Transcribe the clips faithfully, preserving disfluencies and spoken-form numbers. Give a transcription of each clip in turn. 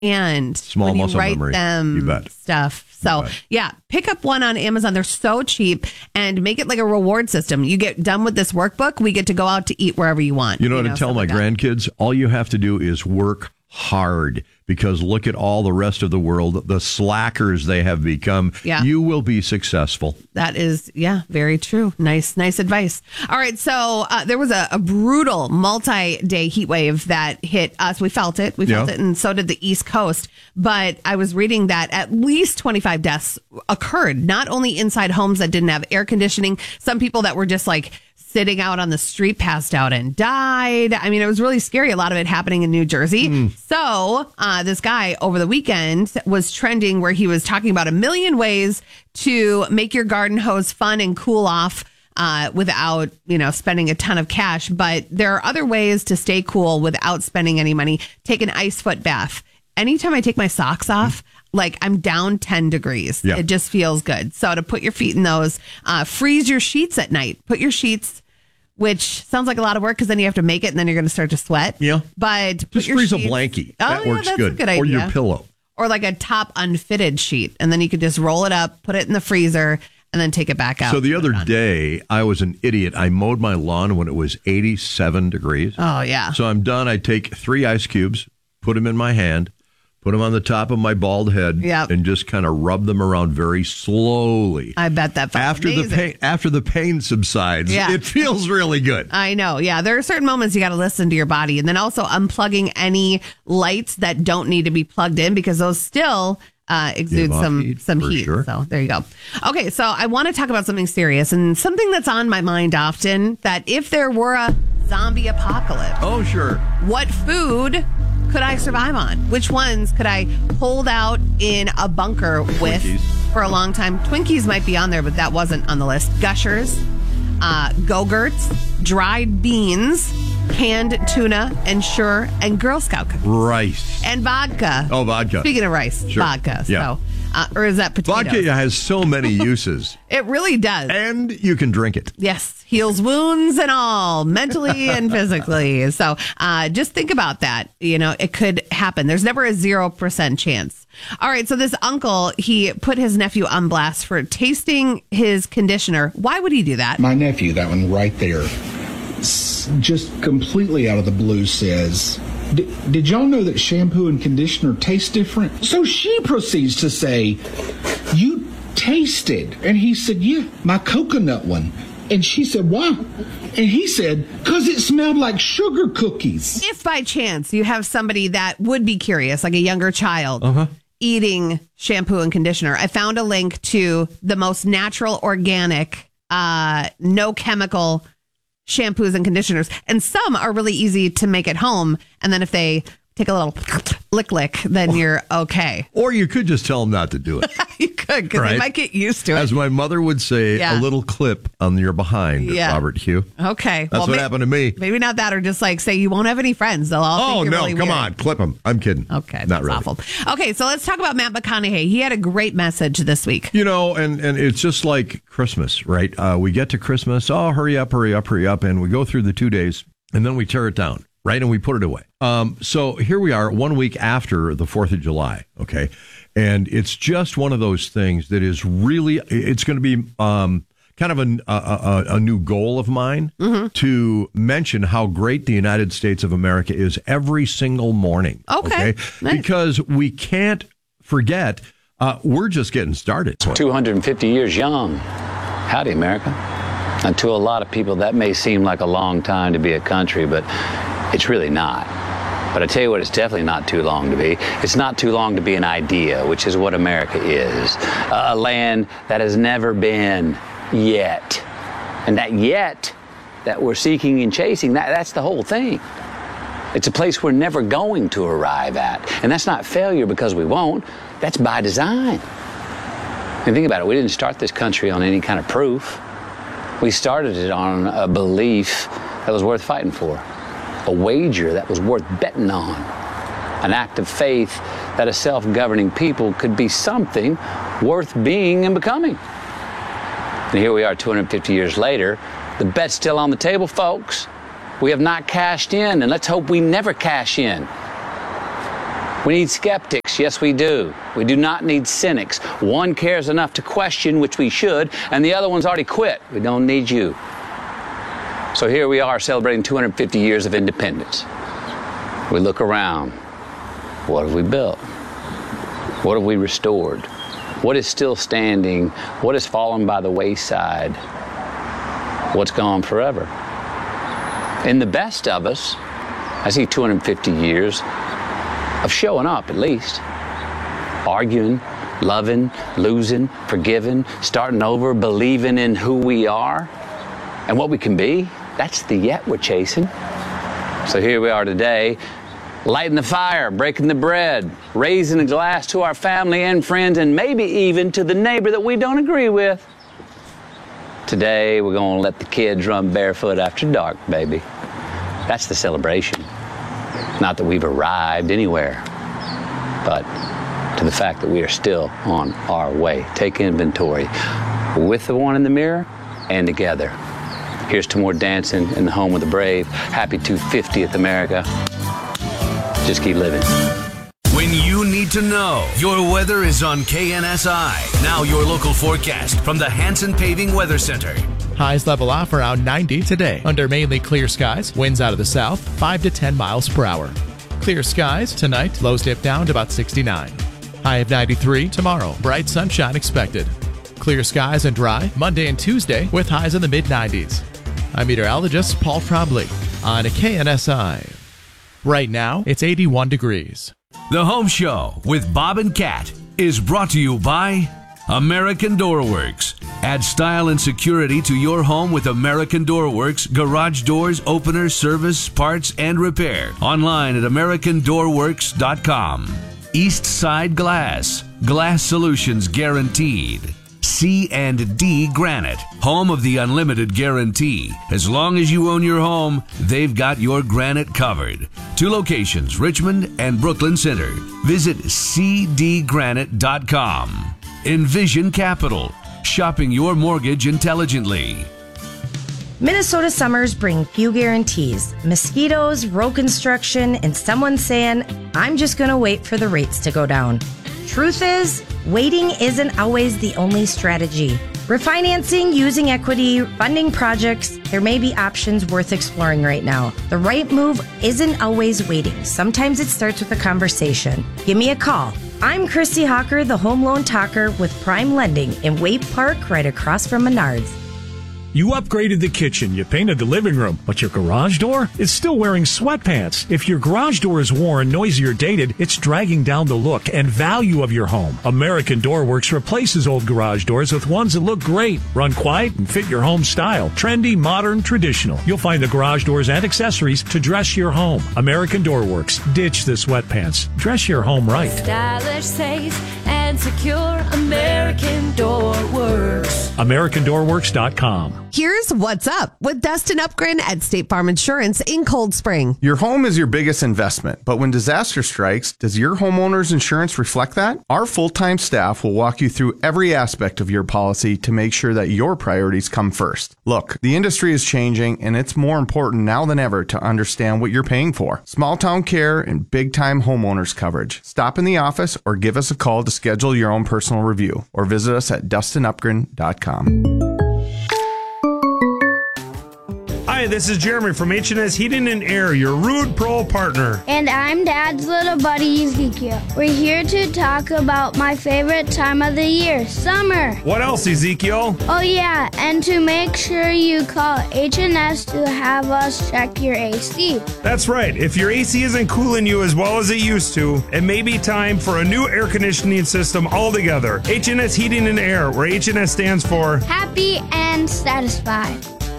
And Small when you muscle write memory. them You bet. stuff. So, yeah, pick up one on Amazon. They're so cheap, and make it like a reward system. You get done with this workbook, we get to go out to eat wherever you want. You know what I tell my grandkids? All you have to do is work hard, because look at all the rest of the world, the slackers they have become. Yeah. You will be successful. That is, yeah, very true. Nice, nice advice. All right, so uh, there was a, a brutal multi-day heat wave that hit us. We felt it. We felt Yeah. it, and so did the East Coast. But I was reading that at least twenty-five deaths occurred, not only inside homes that didn't have air conditioning, some people that were just like sitting out on the street passed out and died. I mean, it was really scary. A lot of it happening in New Jersey. Mm. So uh, this guy over the weekend was trending where he was talking about a million ways to make your garden hose fun and cool off uh, without, you know, spending a ton of cash. But there are other ways to stay cool without spending any money. Take an ice foot bath. Anytime I take my socks off, like I'm down ten degrees. Yeah. It just feels good. So to put your feet in those, uh, freeze your sheets at night. Put your sheets, which sounds like a lot of work because then you have to make it and then you're going to start to sweat. Yeah. But put Just your freeze sheets, a blankie. Oh, that yeah, works that's good. a good Or idea. your pillow. Or like a top unfitted sheet. And then you could just roll it up, put it in the freezer, and then take it back out. So the other day, I was an idiot. I mowed my lawn when it was eighty-seven degrees. Oh, yeah. So I'm done. I take three ice cubes, put them in my hand, put them on the top of my bald head, Yep. and just kind of rub them around very slowly. I bet that felt after amazing. the pain after the pain subsides, Yeah. it feels really good. I know. Yeah. There are certain moments you got to listen to your body, and then also unplugging any lights that don't need to be plugged in because those still uh, exude Give off some heat, some for heat. sure. So there you go. Okay. So I want to talk about something serious and something that's on my mind often, that if there were a zombie apocalypse, Oh, sure. what food could I survive on? Which ones could I hold out in a bunker with Twinkies. for a long time? Twinkies might be on there, but that wasn't on the list. Gushers, uh, Go-Gurts, dried beans, canned tuna, Ensure, and Girl Scout cookies. Rice. And vodka. Oh, vodka. Speaking of rice, Sure. vodka. Yeah. So, uh, or is that potatoes? Vodka has so many uses, It really does. and you can drink it. Yes, heals wounds and all, mentally and physically. So uh, just think about that. You know, it could happen. There's never a zero percent chance. All right, so this uncle, he put his nephew on blast for tasting his conditioner. Why would he do that? My nephew, that one right there, s- just completely out of the blue says, "D- did y'all know that shampoo and conditioner taste different?" So she proceeds to say, "You tasted?" And he said, "Yeah, my coconut one." And she said, "Why?" And he said, "'Cause it smelled like sugar cookies." If by chance you have somebody that would be curious, like a younger child, Uh-huh. eating shampoo and conditioner, I found a link to the most natural, organic, uh, no chemical shampoos and conditioners. And some are really easy to make at home. And then if they take a little lick lick, then you're okay. Or you could just tell them not to do it. You could, because they Right. might get used to it. As my mother would say, Yeah. a little clip on your behind, Yeah. Robert Hugh. Okay. That's what ma- happened to me. Maybe not that, or just like say you won't have any friends. They'll all Oh, think you're no, really come weird. on, clip them. I'm kidding. Okay, Not that's really. awful. Okay, so let's talk about Matt McConaughey. He had a great message this week. You know, and, and it's just like Christmas, right? Uh, we get to Christmas, oh, hurry up, hurry up, hurry up, and we go through the two days, and then we tear it down, right? And we put it away. Um, so here we are, one week after the fourth of July, okay? And it's just one of those things that is really, it's going to be um, kind of a, a, a, a new goal of mine Mm-hmm. to mention how great the United States of America is every single morning. Okay, nice. Because we can't forget, uh, we're just getting started. two hundred fifty years young. Howdy, America. And to a lot of people, that may seem like a long time to be a country, but it's really not. But I tell you what, it's definitely not too long to be. It's not too long to be an idea, which is what America is. A land that has never been yet. And that yet that we're seeking and chasing, that, that's the whole thing. It's a place we're never going to arrive at. And that's not failure because we won't. That's by design. And think about it, we didn't start this country on any kind of proof. We started it on a belief that was worth fighting for, a wager that was worth betting on, an act of faith that a self-governing people could be something worth being and becoming. And here we are two hundred fifty years later. The bet's still on the table, folks. We have not cashed in, and let's hope we never cash in. We need skeptics, yes we do. We do not need cynics. One cares enough to question, which we should, and the other one's already quit. We don't need you. So here we are celebrating two hundred fifty years of independence. We look around. What have we built? What have we restored? What is still standing? What has fallen by the wayside? What's gone forever? In the best of us, I see two hundred fifty years of showing up, at least. Arguing, loving, losing, forgiving, starting over, believing in who we are and what we can be. That's the yet we're chasing. So here we are today, lighting the fire, breaking the bread, raising a glass to our family and friends, and maybe even to the neighbor that we don't agree with. Today, we're going to let the kids run barefoot after dark, baby. That's the celebration. Not that we've arrived anywhere, but to the fact that we are still on our way. Take inventory with the one in the mirror and together. Here's to more dancing in the home of the brave. Happy two hundred fiftieth, America. Just keep living. When you need to know, your weather is on K N S I. Now your local forecast from the Hanson Paving Weather Center. Highs level off around ninety today. Under mainly clear skies, winds out of the south, five to ten miles per hour. Clear skies tonight, lows dip down to about sixty-nine. High of ninety-three tomorrow, bright sunshine expected. Clear skies and dry Monday and Tuesday with highs in the mid nineties. I'm meteorologist Paul Trombley on K N S I. Right now, it's eighty-one degrees. The Home Show with Bob and Kat is brought to you by American Door Works. Add style and security to your home with American Door Works garage doors, openers, service, parts, and repair. Online at american door works dot com. East Side Glass. Glass solutions guaranteed. C and D Granite, home of the unlimited guarantee. As long as you own your home, they've got your granite covered. Two locations, Richmond and Brooklyn Center. Visit c d granite dot com. Envision Capital, shopping your mortgage intelligently. Minnesota summers bring few guarantees. Mosquitoes, road construction, and someone saying, I'm just going to wait for the rates to go down. Truth is, waiting isn't always the only strategy. Refinancing, using equity, funding projects, there may be options worth exploring right now. The right move isn't always waiting. Sometimes it starts with a conversation. Give me a call. I'm Christy Hawker, the home loan talker with Prime Lending in Waite Park, right across from Menards. You upgraded the kitchen, you painted the living room, but your garage door is still wearing sweatpants. If your garage door is worn, noisy, or dated, it's dragging down the look and value of your home. American Door Works replaces old garage doors with ones that look great, run quiet, and fit your home style. Trendy, modern, traditional. You'll find the garage doors and accessories to dress your home. American Door Works. Ditch the sweatpants. Dress your home right. Stylish, safe, and secure. American Door Works. american door works dot com. Here's what's up with Dustin Upgren at State Farm Insurance in Cold Spring. Your home is your biggest investment, but when disaster strikes, does your homeowner's insurance reflect that? Our full-time staff will walk you through every aspect of your policy to make sure that your priorities come first. Look, the industry is changing, and it's more important now than ever to understand what you're paying for. Small-town care and big-time homeowners coverage. Stop in the office or give us a call to schedule your own personal review, or visit us at dustin upgren dot com. Hi, this is Jeremy from H and S Heating and Air, your Rude Pro partner. And I'm Dad's little buddy, Ezekiel. We're here to talk about my favorite time of the year, summer. What else, Ezekiel? Oh, yeah, and to make sure you call H and S to have us check your A C. That's right. If your A C isn't cooling you as well as it used to, it may be time for a new air conditioning system altogether. H and S Heating and Air, where H and S stands for Happy and Satisfied.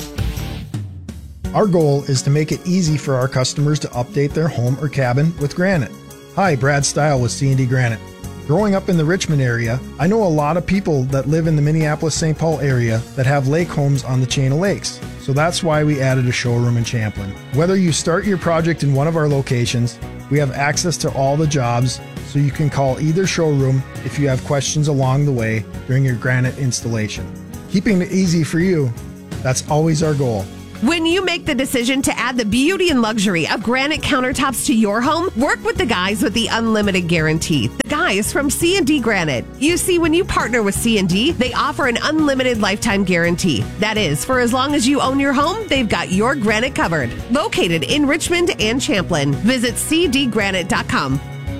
Our goal is to make it easy for our customers to update their home or cabin with granite. Hi, Brad Stile with C and D Granite. Growing up in the Richmond area, I know a lot of people that live in the Minneapolis-Saint Paul area that have lake homes on the chain of lakes. So that's why we added a showroom in Champlin. Whether you start your project in one of our locations, we have access to all the jobs, so you can call either showroom if you have questions along the way during your granite installation. Keeping it easy for you, that's always our goal. When you make the decision to add the beauty and luxury of granite countertops to your home, work with the guys with the unlimited guarantee. The guys from C and D Granite. You see, when you partner with C and D, they offer an unlimited lifetime guarantee. That is, for as long as you own your home, they've got your granite covered. Located in Richmond and Champlin. Visit c d granite dot com.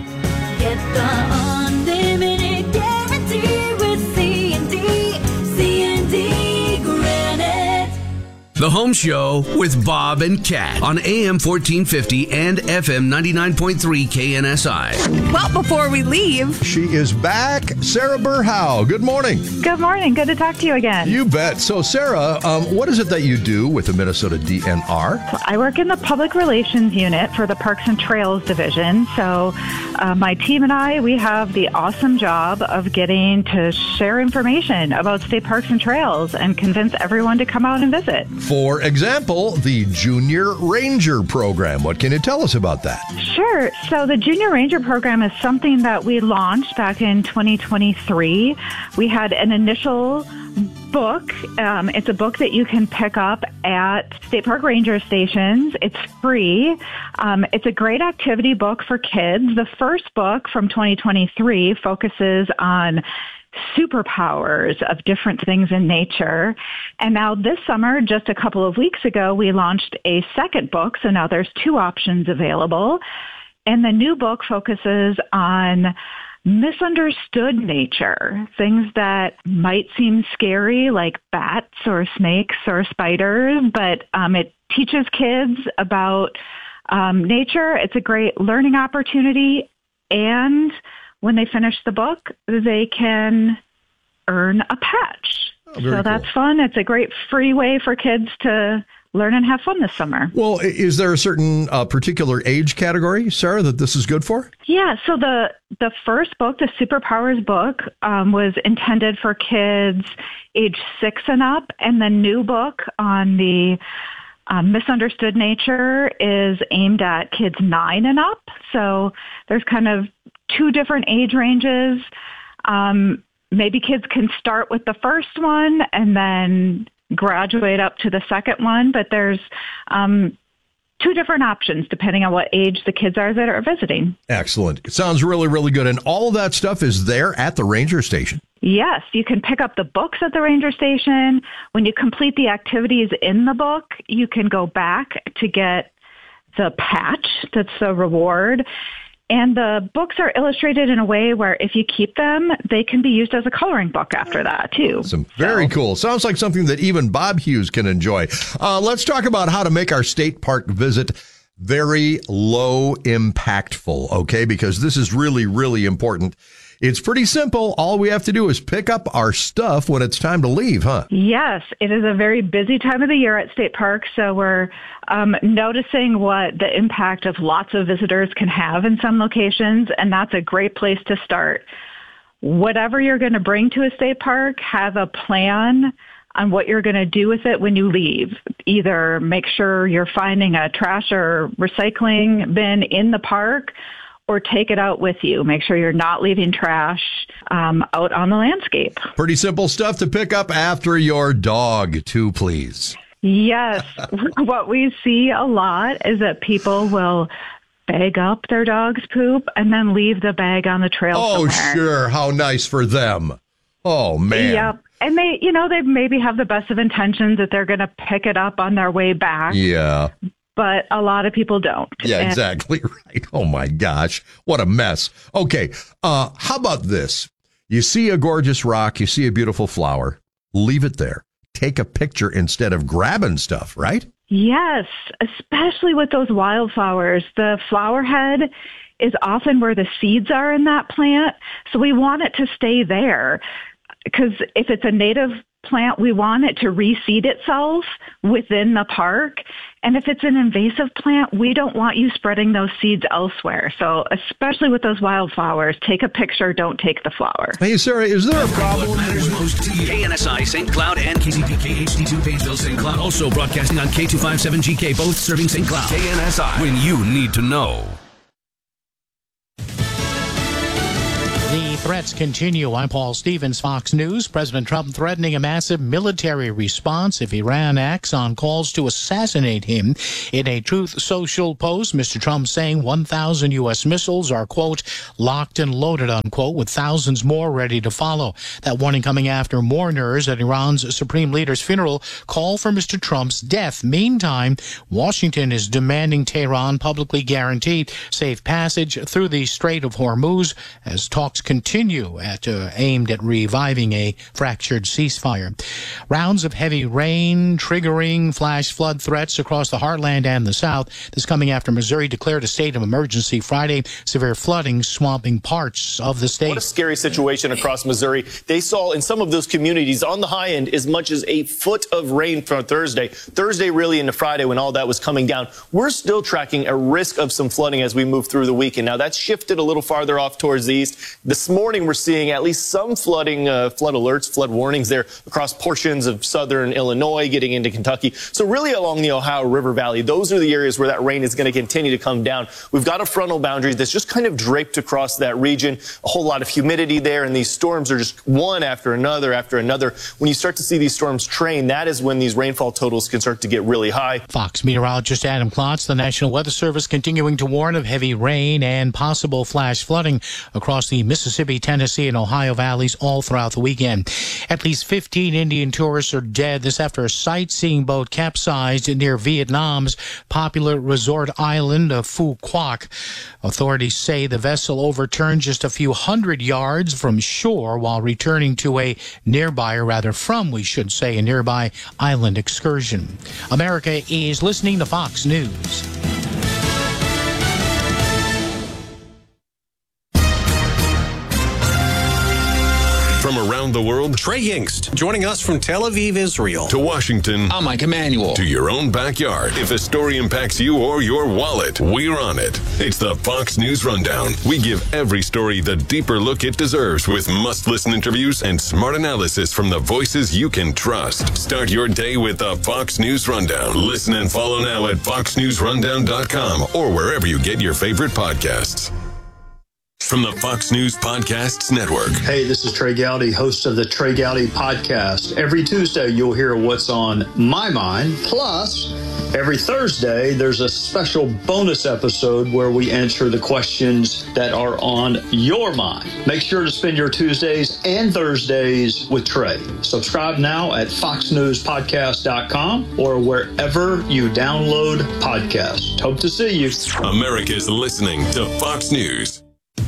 Get the unlimited guarantee with C and D. C and D Granite. The Home Show with Bob and Kat on A M fourteen fifty and F M ninety-nine point three K N S I. Well, before we leave, she is back. Sarah Burhow, good morning. Good morning. Good to talk to you again. You bet. So, Sarah, um, what is it that you do with the Minnesota D N R? So I work in the Public Relations Unit for the Parks and Trails Division. So uh, my team and I, we have the awesome job of getting to share information about state parks and trails and convince everyone to come out and visit. For example, the Junior Ranger program. What can you tell us about that? Sure. So the Junior Ranger program is something that we launched back in twenty twenty-three. We had an initial book. Um, it's a book that you can pick up at state park ranger stations. It's free. Um, it's a great activity book for kids. The first book from twenty twenty-three focuses on superpowers of different things in nature. And now this summer, just a couple of weeks ago, we launched a second book. So now there's two options available. And the new book focuses on misunderstood nature, things that might seem scary, like bats or snakes or spiders, but um, it teaches kids about um, nature. It's a great learning opportunity, and when they finish the book, they can earn a patch. Oh, very so that's cool. fun. It's a great free way for kids to learn and have fun this summer. Well, is there a certain uh, particular age category, Sarah, that this is good for? Yeah, so the the first book, the Superpowers book, um, was intended for kids age six and up, and the new book on the um, misunderstood nature is aimed at kids nine and up. So there's kind of two different age ranges. Um, maybe kids can start with the first one and then graduate up to the second one, but there's um, two different options depending on what age the kids are that are visiting. Excellent. It sounds really, really good. And all of that stuff is there at the ranger station. Yes, you can pick up the books at the ranger station. When you complete the activities in the book, you can go back to get the patch that's the reward. And the books are illustrated in a way where if you keep them, they can be used as a coloring book after that, too. Some very so. cool. Sounds like something that even Bob Hughes can enjoy. Uh, let's talk about how to make our state park visit very low impactful, okay? Because this is really, really important. It's pretty simple. All we have to do is pick up our stuff when it's time to leave, huh? Yes, it is a very busy time of the year at state parks, so we're um, noticing what the impact of lots of visitors can have in some locations, and that's a great place to start. Whatever you're going to bring to a state park, have a plan on what you're going to do with it when you leave. Either make sure you're finding a trash or recycling bin in the park, or take it out with you. Make sure you're not leaving trash um, out on the landscape. Pretty simple stuff to pick up after your dog, too, please. Yes. What we see a lot is that people will bag up their dog's poop and then leave the bag on the trail Oh, somewhere. sure. How nice for them. Oh, man. Yep. And they, you know, they maybe have the best of intentions that they're going to pick it up on their way back. Yeah. But a lot of people don't. Yeah, And- exactly right. Oh, my gosh. What a mess. Okay. Uh, how about this? You see a gorgeous rock, you see a beautiful flower, leave it there. Take a picture instead of grabbing stuff, right? Yes, especially with those wildflowers. The flower head is often where the seeds are in that plant. So we want it to stay there, because if it's a native plant, we want it to reseed itself within the park. And if it's an invasive plant, we don't want you spreading those seeds elsewhere. So especially with those wildflowers, take a picture, don't take the flower. Hey, Sarah, is there a problem? What matters most to you? K N S I Saint Cloud and K C P K H D two Painesville Saint Cloud. Also broadcasting on K two fifty-seven G K, both serving Saint Cloud. K N S I, when you need to know. The threats continue. I'm Paul Stevens, Fox News. President Trump threatening a massive military response if Iran acts on calls to assassinate him. In a Truth Social post, Mister Trump saying one thousand U S missiles are, quote, locked and loaded, unquote, with thousands more ready to follow. That warning coming after mourners at Iran's supreme leader's funeral call for Mister Trump's death. Meantime, Washington is demanding Tehran publicly guarantee safe passage through the Strait of Hormuz as talks continue at uh, aimed at reviving a fractured ceasefire. Rounds of heavy rain triggering flash flood threats across the heartland and the South. This coming after Missouri declared a state of emergency Friday. Severe flooding swamping parts of the state. What a scary situation across Missouri. They saw in some of those communities on the high end as much as a foot of rain from Thursday. Thursday really into Friday when all that was coming down. We're still tracking a risk of some flooding as we move through the weekend. Now that's shifted a little farther off towards the east. This morning we're seeing at least some flooding, uh, flood alerts, flood warnings there across portions of southern Illinois, getting into Kentucky. So really along the Ohio River Valley, those are the areas where that rain is going to continue to come down. We've got a frontal boundary that's just kind of draped across that region. A whole lot of humidity there, and these storms are just one after another after another. When you start to see these storms train, that is when these rainfall totals can start to get really high. Fox meteorologist Adam Klotz, the National Weather Service continuing to warn of heavy rain and possible flash flooding across the Mississippi, Tennessee, and Ohio valleys all throughout the weekend. At least fifteen Indian tourists are dead. This after a sightseeing boat capsized near Vietnam's popular resort island of Phu Quoc. Authorities say the vessel overturned just a few hundred yards from shore while returning to a nearby, or rather from, we should say, a nearby island excursion. America is listening to Fox News. From around the world, Trey Yingst, joining us from Tel Aviv, Israel. To Washington. I'm Mike Emanuel. To your own backyard. If a story impacts you or your wallet, we're on it. It's the Fox News Rundown. We give every story the deeper look it deserves with must-listen interviews and smart analysis from the voices you can trust. Start your day with the Fox News Rundown. Listen and follow now at fox news rundown dot com or wherever you get your favorite podcasts. From the Fox News Podcasts Network. Hey, this is Trey Gowdy, host of the Trey Gowdy Podcast. Every Tuesday, you'll hear what's on my mind. Plus, every Thursday, there's a special bonus episode where we answer the questions that are on your mind. Make sure to spend your Tuesdays and Thursdays with Trey. Subscribe now at fox news podcast dot com or wherever you download podcasts. Hope to see you. America's listening to Fox News.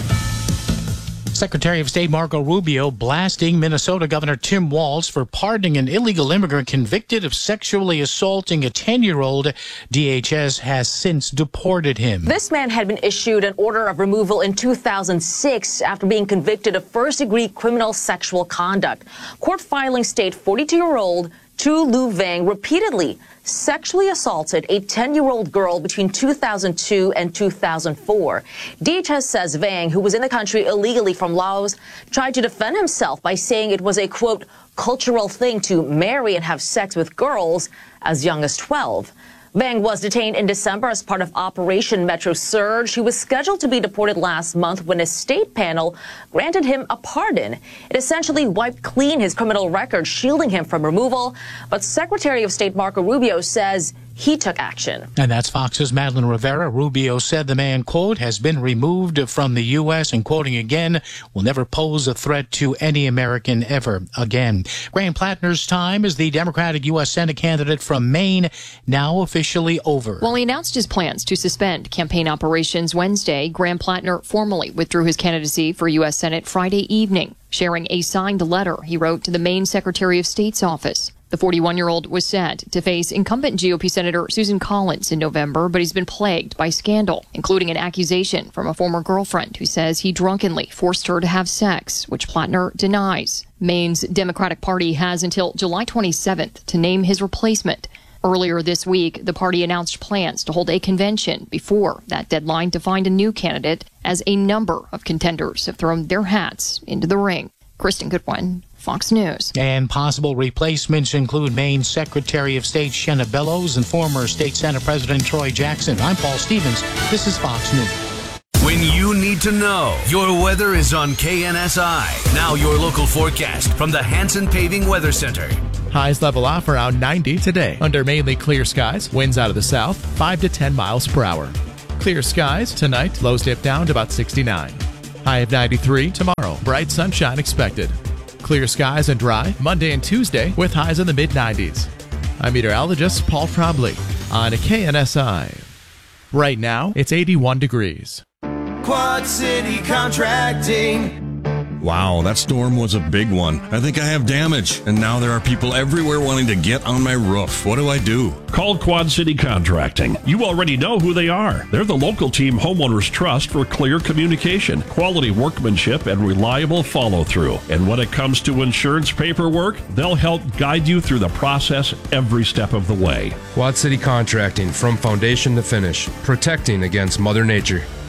Secretary of State Marco Rubio blasting Minnesota Governor Tim Walz for pardoning an illegal immigrant convicted of sexually assaulting a ten-year-old. D H S has since deported him. This man had been issued an order of removal in two thousand six after being convicted of first-degree criminal sexual conduct. Court filings state forty-two-year-old Tu Lu Vang repeatedly sexually assaulted a ten-year-old girl between two thousand two and two thousand four. D H S says Vang, who was in the country illegally from Laos, tried to defend himself by saying it was a, quote, cultural thing to marry and have sex with girls as young as twelve. Vang was detained in December as part of Operation Metro Surge. He was scheduled to be deported last month when a state panel granted him a pardon. It essentially wiped clean his criminal record, shielding him from removal. But Secretary of State Marco Rubio says he took action. And that's Fox's Madeline Rivera. Rubio said the man, quote, has been removed from the U S and, quoting again, will never pose a threat to any American ever again. Graham Plattner's time as the Democratic U S Senate candidate from Maine now officially over. While he announced his plans to suspend campaign operations Wednesday, Graham Plattner formally withdrew his candidacy for U S Senate Friday evening, sharing a signed letter he wrote to the Maine Secretary of State's office. The forty-one-year-old was set to face incumbent G O P Senator Susan Collins in November, but he's been plagued by scandal, including an accusation from a former girlfriend who says he drunkenly forced her to have sex, which Plattner denies. Maine's Democratic Party has until July twenty-seventh to name his replacement. Earlier this week, the party announced plans to hold a convention before that deadline to find a new candidate, as a number of contenders have thrown their hats into the ring. Kristen Goodwin, Fox News. And possible replacements include Maine Secretary of State Shenna Bellows and former State Senate President Troy Jackson. I'm Paul Stevens. This is Fox News. When you need to to know. Your weather is on K N S I. Now your local forecast from the Hanson Paving Weather Center. Highs level off around ninety today. Under mainly clear skies, winds out of the south, five to ten miles per hour. Clear skies tonight, lows dip down to about sixty-nine. High of ninety-three tomorrow. Bright sunshine expected. Clear skies and dry Monday and Tuesday with highs in the mid nineties. I'm meteorologist Paul Trombley on K N S I. Right now, it's eighty-one degrees. Quad City Contracting. Wow, that storm was a big one. I think I have damage, and now there are people everywhere wanting to get on my roof. What do I do? Call Quad City Contracting. You already know who they are. They're the local team homeowners trust for clear communication, quality workmanship, and reliable follow-through. And when it comes to insurance paperwork, they'll help guide you through the process every step of the way. Quad City Contracting, from foundation to finish, protecting against Mother Nature.